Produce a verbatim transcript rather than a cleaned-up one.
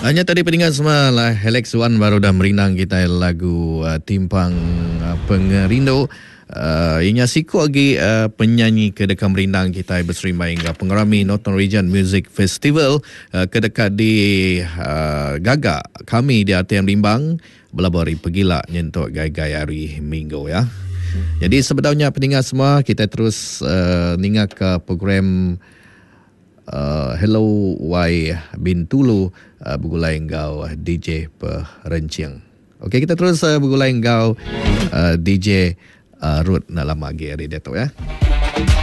Hanya tadi pendengar semua lah, Alex Wan baru dah merinang kita lagu uh, Timpang uh, Pengerindo. Uh, ianya siku lagi uh, penyanyi kedekam merindang kita berserimbang hingga pengerami Northern Region Music Festival uh, kedekat di uh, Gagak kami di A T M Limbang belabari pergila nyentuk gai-gai hari Minggu ya. Jadi sebenarnya pendengar semua kita terus uh, ningat ke program Uh, Hello Y Bintulu uh, bergulai engkau D J Perenciang. Okey, kita terus uh, bergulai engkau uh, D J uh, Ruth nak lama lagi hari dia tu ya.